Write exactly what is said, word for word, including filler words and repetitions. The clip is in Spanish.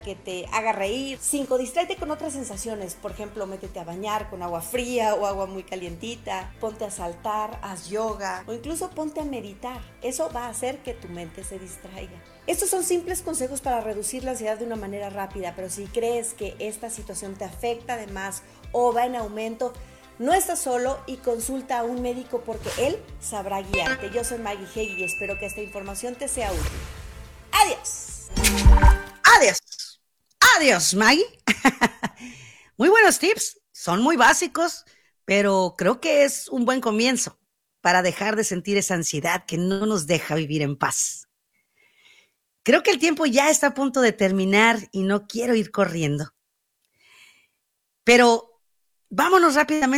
que te haga reír. Cinco, distráete con otras sensaciones. Por ejemplo, métete a bañar con agua fría o agua muy calientita. Ponte a saltar, haz yoga o incluso ponte a meditar. Eso va a hacer que tu mente se distraiga. Estos son simples consejos para reducir la ansiedad de una manera rápida, pero si crees que esta situación te afecta además o va en aumento, no estás solo y consulta a un médico porque él sabrá guiarte. Yo soy Maggie Heggie y espero que esta información te sea útil. ¡Adiós! Adiós. Adiós, Maggie. Muy buenos tips. Son muy básicos, pero creo que es un buen comienzo para dejar de sentir esa ansiedad que no nos deja vivir en paz. Creo que el tiempo ya está a punto de terminar y no quiero ir corriendo. Pero vámonos rápidamente